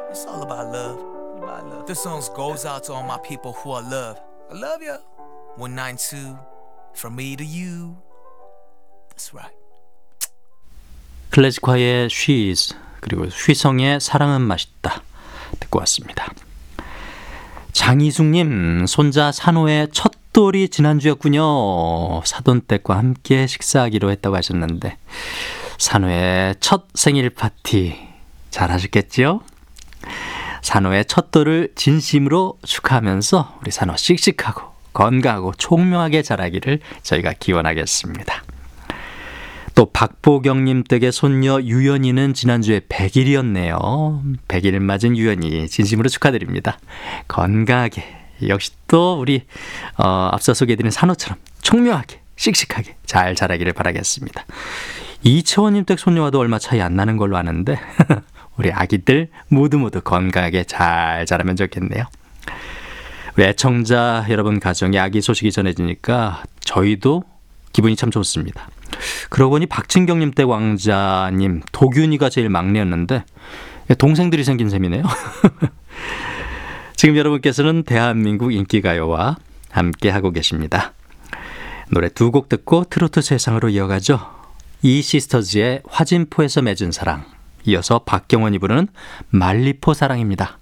It's all about love. About love. This song goes out to all my people who are love. I love you. 192 from me to you. That's right. 클래식화의 She's 그리고 휘성의 사랑은 맛있다 듣고 왔습니다. 장희숙님, 손자 산호의 첫 돌이 지난주였군요. 사돈댁과 함께 식사하기로 했다고 하셨는데 산호의 첫 생일 파티 잘 하셨겠죠? 산호의 첫 돌을 진심으로 축하하면서 우리 산호 씩씩하고 건강하고 총명하게 자라기를 저희가 기원하겠습니다. 또 박보경님 댁의 손녀 유연이는 지난주에 100일이었네요. 100일 맞은 유연이 진심으로 축하드립니다. 건강하게 역시 또 우리 앞서 소개해드린 산호처럼 총명하게 씩씩하게 잘 자라기를 바라겠습니다. 이채원님 댁 손녀와도 얼마 차이 안 나는 걸로 아는데 우리 아기들 모두 건강하게 잘 자라면 좋겠네요. 우리 애청자 여러분 가정에 아기 소식이 전해지니까 저희도 기분이 참 좋습니다. 그러고 보니 박진경님 댁 왕자님 도균이가 제일 막내였는데 동생들이 생긴 셈이네요. 지금 여러분께서는 대한민국 인기가요와 함께하고 계십니다. 노래 두 곡 듣고 트로트 세상으로 이어가죠. 이 시스터즈의 화진포에서 맺은 사랑, 이어서 박경원이 부르는 말리포 사랑입니다.